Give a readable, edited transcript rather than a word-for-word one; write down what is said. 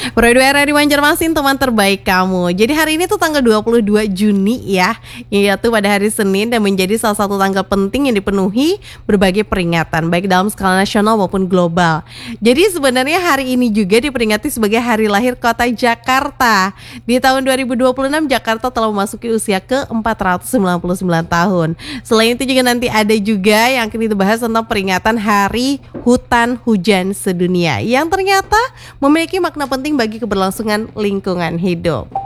Bro RRI Banjarmasin, teman terbaik kamu. Jadi hari ini tuh tanggal 22 Juni ya, yaitu pada hari Senin, dan menjadi salah satu tanggal penting yang dipenuhi berbagai peringatan, baik dalam skala nasional maupun global. Jadi sebenarnya hari ini juga diperingati sebagai hari lahir kota Jakarta. Di tahun 2026 Jakarta telah memasuki usia ke-499 tahun. Selain itu juga nanti ada juga yang akan dibahas tentang peringatan Hari Hutan Hujan Sedunia, yang ternyata memiliki makna penting bagi keberlangsungan lingkungan hidup.